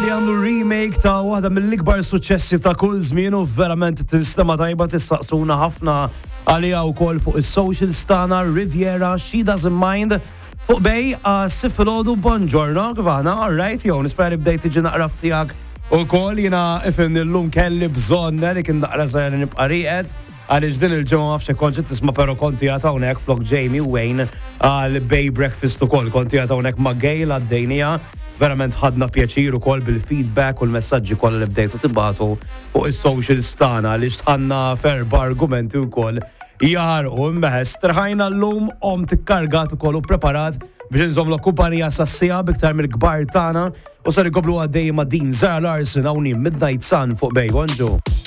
li għamlu remake ta' waħda mill-ikbar suċċessi ta' kull żmien u verament tistema tajba tissaqsuna ħafna għalija wkoll fuq is-socials tagħna Riviera She Doesn't Mind fuq bej Sifilodu Bonġorno kif all right, jew nispera bdejt tiġi naqra ftijak ukoll jiena ifin illum kelli bżonn li kien naqra żgħar nibqa' rieqed għaliex din il-ġimgħa ma nafx konċi tisma' però konti għad hawnhekk flok Jamie Wayne għal Bay Breakfast ukoll konti għad hawnhekk ma' Gail għaddejnija. Verament ħadna pjaċir ukoll bil-feedback u l-messaġġi kollha li bdejtu tibgħatu fuq is-socials tagħna li xtħanna ferba argumenti wkoll jarqu imbeħes strħajna llum tikkargat ukoll u preparat biex inżomm kumpanija sassija biktar mill-kbar tagħna u sar ikoblu għaddej ma' din Zara Larson hawnhekk Midnight Sun fuq Bay Bonġu.